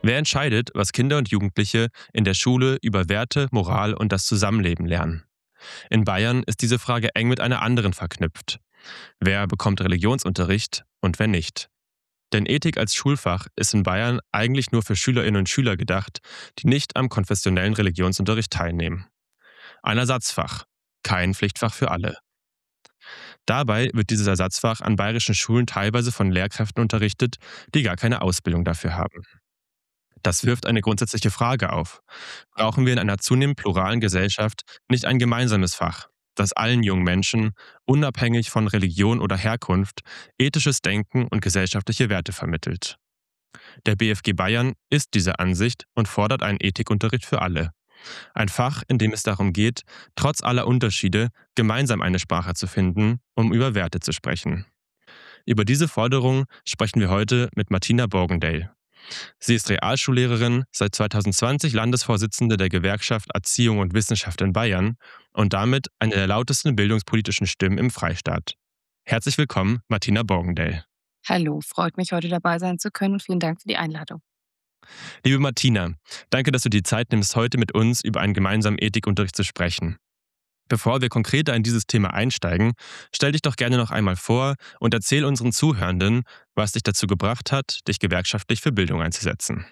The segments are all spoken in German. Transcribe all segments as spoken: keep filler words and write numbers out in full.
Wer entscheidet, was Kinder und Jugendliche in der Schule über Werte, Moral und das Zusammenleben lernen? In Bayern ist diese Frage eng mit einer anderen verknüpft. Wer bekommt Religionsunterricht und wer nicht? Denn Ethik als Schulfach ist in Bayern eigentlich nur für Schülerinnen und Schüler gedacht, die nicht am konfessionellen Religionsunterricht teilnehmen. Ein Ersatzfach, kein Pflichtfach für alle. Dabei wird dieses Ersatzfach an bayerischen Schulen teilweise von Lehrkräften unterrichtet, die gar keine Ausbildung dafür haben. Das wirft eine grundsätzliche Frage auf. Brauchen wir in einer zunehmend pluralen Gesellschaft nicht ein gemeinsames Fach, das allen jungen Menschen, unabhängig von Religion oder Herkunft, ethisches Denken und gesellschaftliche Werte vermittelt? Der B F G Bayern ist dieser Ansicht und fordert einen Ethikunterricht für alle. Ein Fach, in dem es darum geht, trotz aller Unterschiede gemeinsam eine Sprache zu finden, um über Werte zu sprechen. Über diese Forderung sprechen wir heute mit Martina Borgendale. Sie ist Realschullehrerin, seit zweitausendzwanzig Landesvorsitzende der Gewerkschaft Erziehung und Wissenschaft in Bayern und damit eine der lautesten bildungspolitischen Stimmen im Freistaat. Herzlich willkommen, Martina Borgendale. Hallo, freut mich, heute dabei sein zu können und vielen Dank für die Einladung. Liebe Martina, danke, dass du die Zeit nimmst, heute mit uns über einen gemeinsamen Ethikunterricht zu sprechen. Bevor wir konkreter in dieses Thema einsteigen, stell dich doch gerne noch einmal vor und erzähl unseren Zuhörenden, was dich dazu gebracht hat, dich gewerkschaftlich für Bildung einzusetzen.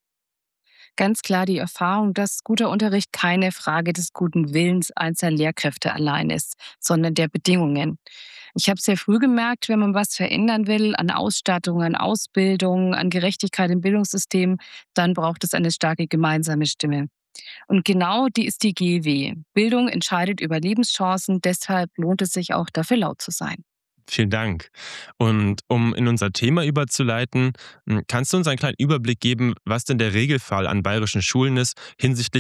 Ganz klar die Erfahrung, dass guter Unterricht keine Frage des guten Willens einzelner Lehrkräfte allein ist, sondern der Bedingungen. Ich habe sehr früh gemerkt, wenn man was verändern will an Ausstattung, an Ausbildung, an Gerechtigkeit im Bildungssystem, dann braucht es eine starke gemeinsame Stimme. Und genau die ist die G E W. Bildung entscheidet über Lebenschancen, deshalb lohnt es sich auch, dafür laut zu sein. Vielen Dank. Und um in unser Thema überzuleiten, m, kannst du uns einen kleinen Überblick geben, was denn der Regelfall an bayerischen Schulen ist hinsichtlich